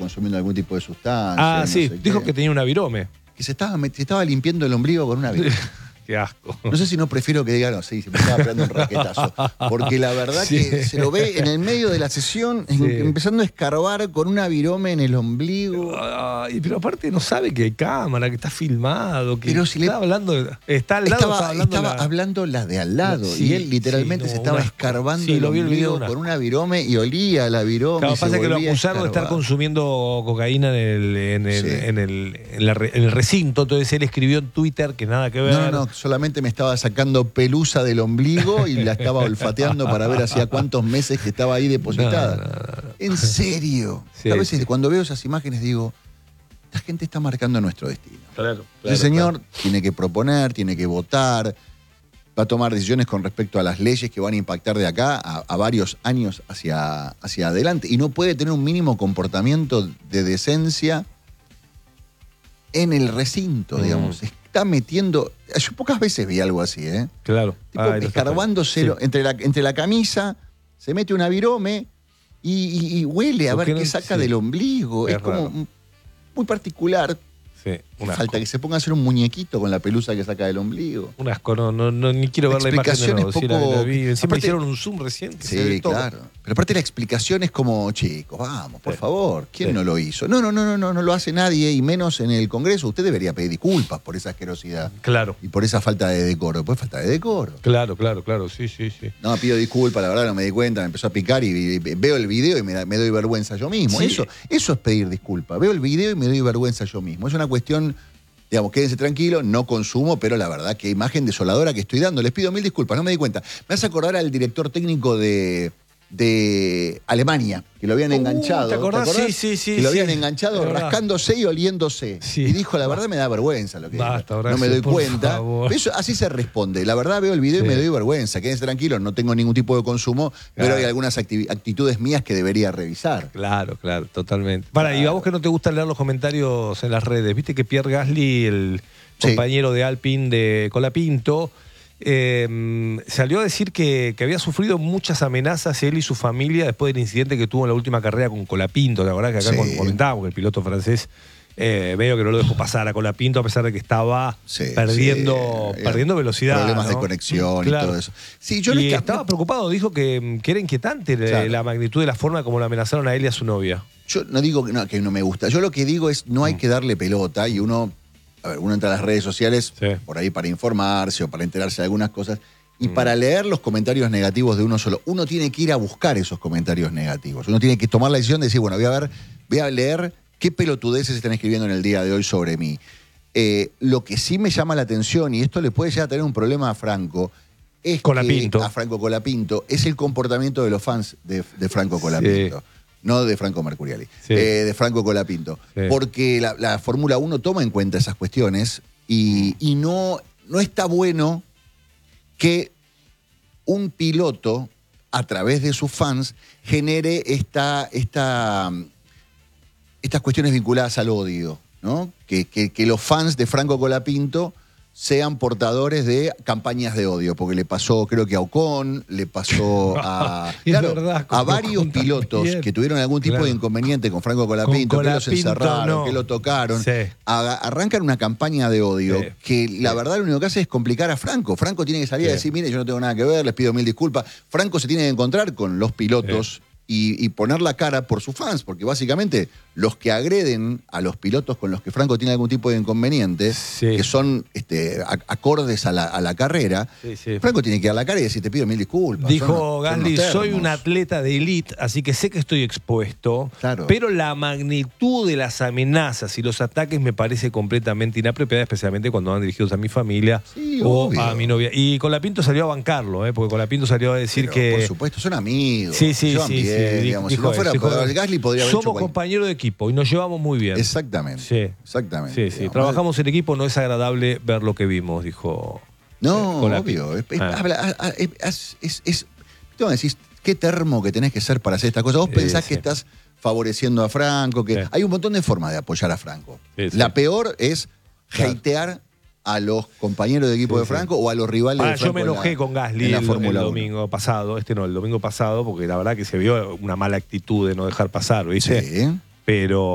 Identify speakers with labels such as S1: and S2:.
S1: consumiendo algún tipo de sustancia.
S2: Ah, sí, dijo que tenía una virome.
S1: Que se estaba limpiando el ombligo con una virome.
S2: Qué asco.
S1: No sé si no prefiero que diga, no, sí, se me estaba pegando un raquetazo. Porque la verdad que se lo ve en el medio de la sesión, empezando a escarbar con una virome en el ombligo.
S2: Ay, pero aparte no sabe que hay cámara, que está filmado, que
S1: pero si
S2: está hablando. Está al lado,
S1: estaba hablando la de al lado.
S2: Sí,
S1: y él literalmente se estaba escarbando el ombligo con una virome y olía la virome.
S2: Claro, pasa que lo acusaron de estar consumiendo cocaína en el recinto. Entonces él escribió en Twitter que nada que ver.
S1: No, solamente me estaba sacando pelusa del ombligo y la estaba olfateando para ver hacía cuántos meses que estaba ahí depositada. No. En serio. Sí, a veces cuando veo esas imágenes digo, esta gente está marcando nuestro destino.
S2: Claro.
S1: El señor tiene que proponer, tiene que votar, va a tomar decisiones con respecto a las leyes que van a impactar de acá a varios años hacia adelante. Y no puede tener un mínimo comportamiento de decencia en el recinto, digamos. Está metiendo. Yo pocas veces vi algo así, ¿eh?
S2: Claro.
S1: Tipo, escarbándose entre la camisa, se mete una virome y huele a ver qué saca del ombligo. Es como muy particular. Sí, falta que se ponga a hacer un muñequito con la pelusa que saca del ombligo.
S2: Un asco, ni quiero ver la imagen de nuevo.
S1: Poco,
S2: la vi. Encima hicieron un zoom recién. Que
S1: sí,
S2: se ve todo.
S1: Claro. Pero aparte la explicación es como, chicos, vamos, por favor, ¿quién no lo hizo? No lo hace nadie, y menos en el Congreso. Usted debería pedir disculpas por esa asquerosidad.
S2: Claro.
S1: Y por esa falta de decoro. Pues falta de decoro.
S2: Claro, sí.
S1: No, pido disculpas, la verdad no me di cuenta, me empezó a picar y veo el video y me doy vergüenza yo mismo.
S2: Sí.
S1: Eso es pedir disculpas. Veo el video y me doy vergüenza yo mismo. Es una cuestión. Digamos, quédense tranquilos, no consumo, pero la verdad qué imagen desoladora que estoy dando. Les pido mil disculpas, no me di cuenta. Me hace acordar al director técnico de Alemania, que lo habían enganchado.
S2: ¿Te acordás? Sí.
S1: Que lo habían enganchado rascándose y oliéndose. Sí. Y dijo, la verdad me da vergüenza lo que no me doy cuenta. Eso, así se responde. La verdad veo el video y me doy vergüenza. Quédense tranquilos, no tengo ningún tipo de consumo, pero hay algunas actitudes mías que debería revisar.
S2: Claro, totalmente. Y a vos que no te gusta leer los comentarios en las redes, viste que Pierre Gasly, el compañero de Alpine de Colapinto, salió a decir que había sufrido muchas amenazas él y su familia después del incidente que tuvo en la última carrera con Colapinto. La verdad que acá comentábamos que el piloto francés medio que no lo dejó pasar a Colapinto a pesar de que estaba perdiendo velocidad.
S1: Problemas de conexión y todo eso. Sí,
S2: estaba preocupado, dijo que era inquietante la magnitud de la forma como lo amenazaron a él y a su novia.
S1: Yo no digo que no me gusta. Yo lo que digo es no hay que darle pelota y uno entra a las redes sociales por ahí para informarse o para enterarse de algunas cosas. Y para leer los comentarios negativos de uno solo, uno tiene que ir a buscar esos comentarios negativos. Uno tiene que tomar la decisión de decir, bueno, voy a leer qué pelotudeces están escribiendo en el día de hoy sobre mí. Lo que sí me llama la atención, y esto le puede llegar a tener un problema a Franco, es a Franco Colapinto, es el comportamiento de los fans de Franco Colapinto. No de Franco Mercuriali, de Franco Colapinto. Porque la Fórmula 1 toma en cuenta esas cuestiones y no está bueno que un piloto, a través de sus fans, genere estas cuestiones vinculadas al odio, ¿no? Que los fans de Franco Colapinto sean portadores de campañas de odio, porque le pasó, creo que a Ocon, le pasó a varios pilotos que tuvieron algún tipo de inconveniente con Franco Colapinto, que los encerraron, que lo tocaron. Arrancan una campaña de odio que la verdad lo único que hace es complicar a Franco. Franco tiene que salir a decir, mire, yo no tengo nada que ver, les pido mil disculpas. Franco se tiene que encontrar con los pilotos y poner la cara por sus fans, porque básicamente los que agreden a los pilotos con los que Franco tiene algún tipo de inconveniente, que son acordes a la carrera, Franco tiene que dar la cara y decir, te pido mil disculpas.
S2: Dijo Gasly, soy un atleta de élite, así que sé que estoy expuesto, pero la magnitud de las amenazas y los ataques me parece completamente inapropiada, especialmente cuando van dirigidos a mi familia o a mi novia. Y Colapinto salió a bancarlo, porque Colapinto salió a decir que...
S1: Por supuesto, son amigos.
S2: Digamos,
S1: si no fuera por Gasly podría haber
S2: somos compañeros de equipo y nos llevamos muy bien.
S1: Exactamente.
S2: Sí. Trabajamos en equipo, no es agradable ver lo que vimos, dijo.
S1: No, obvio. Te voy a decir, qué termo que tenés que ser para hacer esta cosa. Vos pensás que estás favoreciendo a Franco, que hay un montón de formas de apoyar a Franco. La peor es hatear a los compañeros de equipo de Franco o a los rivales de Franco.
S2: Yo me enojé con Gasly el domingo pasado, el domingo pasado, porque la verdad que se vio una mala actitud de no dejar pasar, ¿viste? Pero